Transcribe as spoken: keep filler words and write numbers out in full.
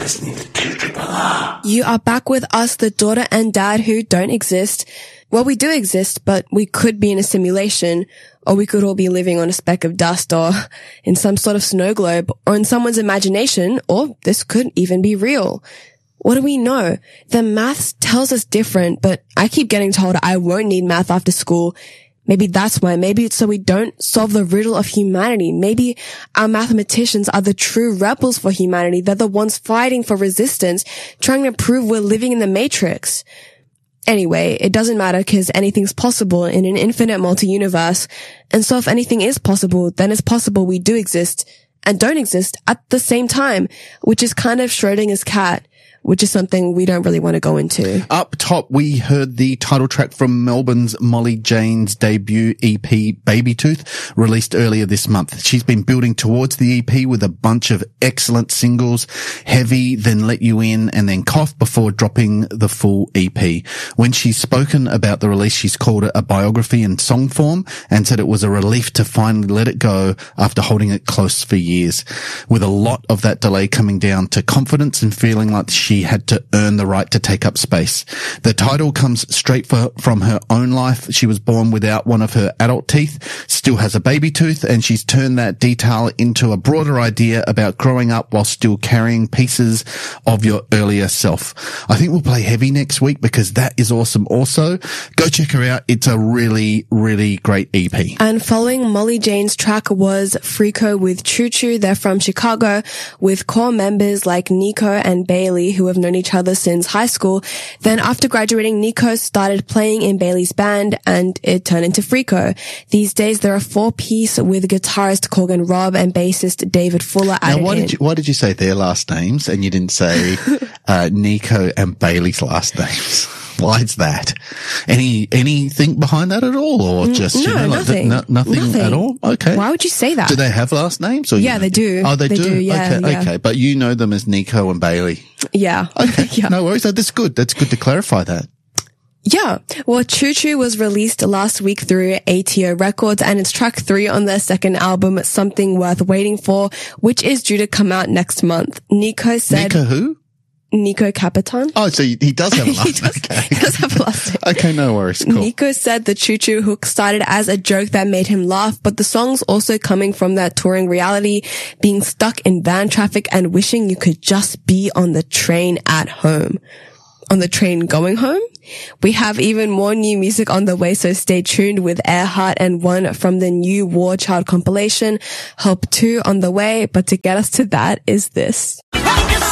listening to Two Triple R. You are back with us, the daughter and dad who don't exist. Well, we do exist, but we could be in a simulation, or we could all be living on a speck of dust, or in some sort of snow globe, or in someone's imagination, or this could even be real. What do we know? The maths tells us different, but I keep getting told I won't need math after school. Maybe that's why. Maybe it's so we don't solve the riddle of humanity. Maybe our mathematicians are the true rebels for humanity. They're the ones fighting for resistance, trying to prove we're living in the Matrix. Anyway, it doesn't matter because anything's possible in an infinite multi-universe. And so if anything is possible, then it's possible we do exist and don't exist at the same time, which is kind of Schrodinger's cat, which is something we don't really want to go into. Up top, we heard the title track from Melbourne's Molly Jane's debut E P, Baby Tooth, released earlier this month. She's been building towards the E P with a bunch of excellent singles, Heavy, then Let You In, and then Cough, before dropping the full E P. When she's spoken about the release, she's called it a biography in song form and said it was a relief to finally let it go after holding it close for years, with a lot of that delay coming down to confidence and feeling like she had to earn the right to take up space. The title comes straight for, from her own life. She was born without one of her adult teeth, still has a baby tooth, and she's turned that detail into a broader idea about growing up while still carrying pieces of your earlier self. I think we'll play Heavy next week because that is awesome also. Go check her out. It's a really, really great E P. And following Molly Jane's track was Freako with Choo Choo. They're from Chicago with core members like Nico and Bailey, who have known each other since high school. Then after graduating, Nico started playing in Bailey's band and it turned into Freako. These days, they're a four-piece with guitarist Corgan Robb and bassist David Fuller added Now, why in. did you, why did you say their last names and you didn't say uh, Nico and Bailey's last names? Why is that? Any anything behind that at all, or just no, you know, like nothing. The, no, nothing, nothing at all? Okay. Why would you say that? Do they have last names? Or Yeah, you they do. Oh, they, They do. do, yeah, okay, yeah. okay. But you know them as Nico and Bailey. Yeah. Okay, yeah. no worries. That's good. That's good to clarify that. Yeah. Well, Choo Choo was released last week through A T O Records, and it's track three on their second album, Something Worth Waiting For, which is due to come out next month. Nico said... Nico who? Nico Capitan. Oh, so he does have a he, last name. does, Okay. he does have a last name. Okay, no worries. Cool. Nico said the Choo Choo hook started as a joke that made him laugh, but the song's also coming from that touring reality, being stuck in van traffic and wishing you could just be on the train at home. On the train going home? We have even more new music on the way, so stay tuned with Earhart and one from the new War Child compilation, Hope two on the way, but to get us to that is this.